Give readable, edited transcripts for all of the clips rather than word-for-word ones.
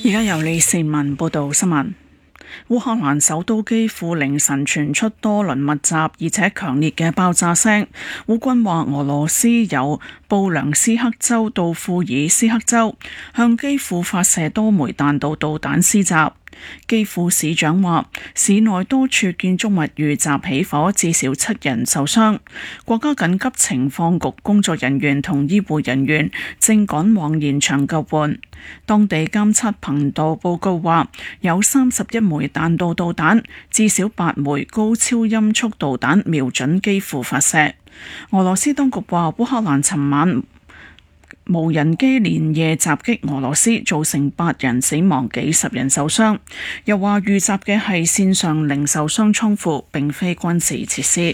而家由李善文報道新聞。烏克蘭首都基輔凌晨傳出多輪密集而且強烈嘅爆炸聲。烏軍話俄羅斯由布良斯克州到庫爾斯克州向基輔發射多枚彈道導彈施襲。基輔市長話，市內多處建築物遇襲起火，至少7人受傷。國家緊急情況局工作人員同醫護人員正趕往現場救援。當地監測頻道報告話，有31枚彈道導彈，至少8枚高超音速導彈瞄準基輔發射。俄羅斯當局話，烏克蘭尋晚無人機連夜襲擊俄羅斯，造成8人死亡，幾十人受傷。又話遇襲嘅係線上零售商倉庫，並非軍事設施。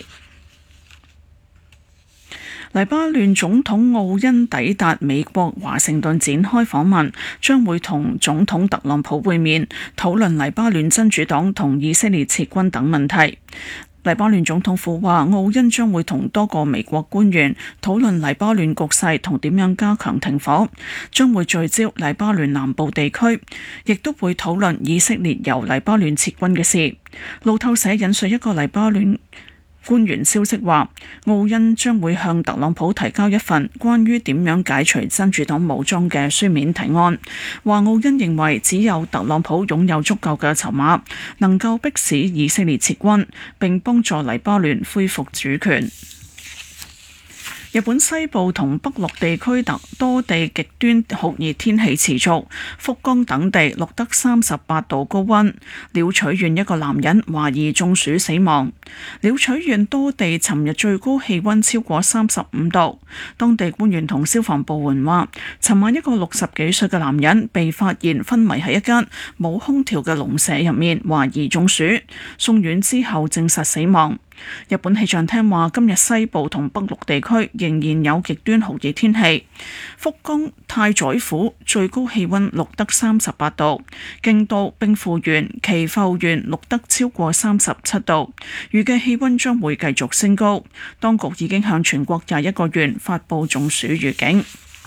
黎巴嫩總統奧恩抵達美國華盛頓展開訪問，將會同總統特朗普會面，討論黎巴嫩真主黨同以色列撤軍等問題。黎巴嫩總統府話，奧恩將會同多個美國官員討論黎巴嫩局勢同點樣加強停火，將會聚焦黎巴嫩南部地區，亦都會討論以色列由黎巴嫩撤軍嘅事。路透社引述一個黎巴嫩官員消息話，奧恩將會向特朗普提交一份關於點樣解除真主黨武裝嘅書面提案。話奧恩認為只有特朗普擁有足夠嘅籌碼，能夠迫使以色列撤軍，並幫助黎巴嫩恢復主權。日本西部同北陸地區多地極端酷熱天氣持續，福岡等地錄得38度高溫。鳥取縣一個男人懷疑中暑死亡。鳥取縣多地尋日最高氣溫超過35度。當地官員同消防部門話，尋晚一個60幾歲嘅男人被發現昏迷喺一間冇空調嘅農舍入面，懷疑中暑，送院之後證實死亡。日本氣象廳話，今日西部同北陸地區仍然有極端酷熱天氣。福岡太宰府最高氣溫錄得38度，京都、兵庫縣、岐阜縣錄得超過37度，預計氣溫將會繼續升高。當局已經向全國21個縣發布中暑預警。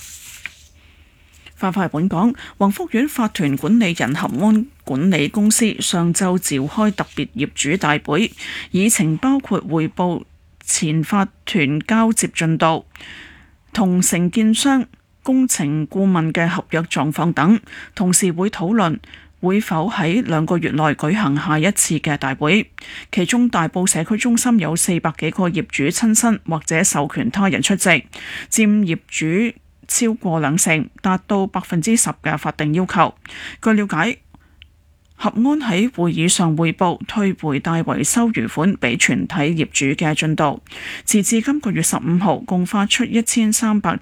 翻返本港，宏福苑法團管理人合安管理公司上晝召開特別業主大會，議程包括匯報前法團交接進度、同承建商、工程顧問嘅合約狀況等，同時會討論會否喺2個月內舉行下一次嘅大會。其中大埔社區中心有400幾個業主親身或者授權他人出席，佔業主超過20%，達到10%嘅法定要求。據了解，合安喺會議上匯報退回大維修餘款俾全體業主嘅進度，截至今個月15號共發出1300